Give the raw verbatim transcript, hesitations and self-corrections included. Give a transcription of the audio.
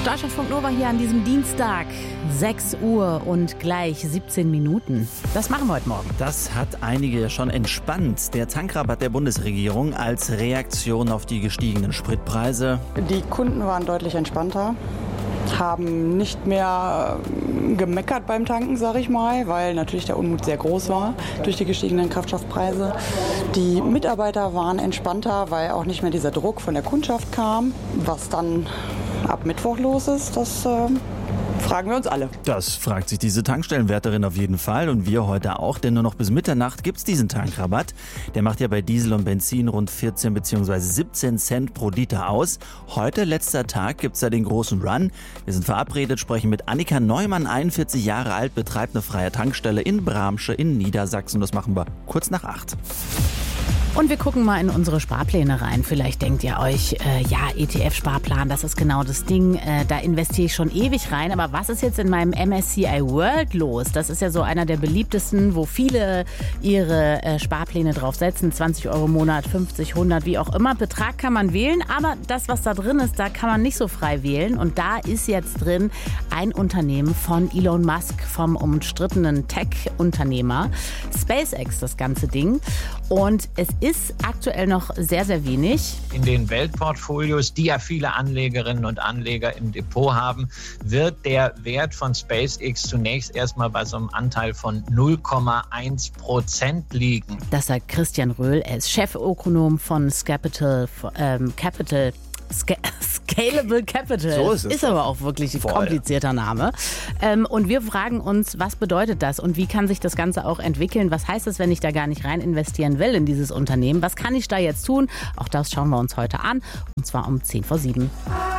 Deutschlandfunk Nova hier an diesem Dienstag, sechs Uhr und gleich siebzehn Minuten. Das machen wir heute Morgen. Das hat einige ja schon entspannt. Der Tankrabatt der Bundesregierung als Reaktion auf die gestiegenen Spritpreise. Die Kunden waren deutlich entspannter, haben nicht mehr gemeckert beim Tanken, sage ich mal, weil natürlich der Unmut sehr groß war durch die gestiegenen Kraftstoffpreise. Die Mitarbeiter waren entspannter, weil auch nicht mehr dieser Druck von der Kundschaft kam. Was dann ab Mittwoch los ist, das äh, fragen wir uns alle. Das fragt sich diese Tankstellenwärterin auf jeden Fall und wir heute auch, denn nur noch bis Mitternacht gibt es diesen Tankrabatt. Der macht ja bei Diesel und Benzin rund vierzehn bzw. siebzehn Cent pro Liter aus. Heute, letzter Tag, gibt es da den großen Run. Wir sind verabredet, sprechen mit Annika Neumann, einundvierzig Jahre alt, betreibt eine freie Tankstelle in Bramsche in Niedersachsen. Das machen wir kurz nach acht. Und wir gucken mal in unsere Sparpläne rein. Vielleicht denkt ihr euch, äh, ja, E T F-Sparplan, das ist genau das Ding. Äh, da investiere ich schon ewig rein. Aber was ist jetzt in meinem M S C I World los? Das ist ja so einer der beliebtesten, wo viele ihre äh, Sparpläne draufsetzen. zwanzig Euro im Monat, fünfzig, hundert, wie auch immer. Betrag kann man wählen. Aber das, was da drin ist, da kann man nicht so frei wählen. Und da ist jetzt drin ein Unternehmen von Elon Musk, vom umstrittenen Tech-Unternehmer. SpaceX, das ganze Ding. Und es ist aktuell noch sehr, sehr wenig. In den Weltportfolios, die ja viele Anlegerinnen und Anleger im Depot haben, wird der Wert von SpaceX zunächst erstmal bei so einem Anteil von null Komma eins Prozent liegen. Das sagt Christian Röhl. Er ist Chefökonom von Scapital, ähm, Capital. Sca- Scalable Capital. So ist es. Ist aber auch wirklich ein Voll. komplizierter Name. Ähm, und wir fragen uns, was bedeutet das und wie kann sich das Ganze auch entwickeln? Was heißt es, wenn ich da gar nicht rein investieren will in dieses Unternehmen? Was kann ich da jetzt tun? Auch das schauen wir uns heute an. Und zwar um zehn vor sieben.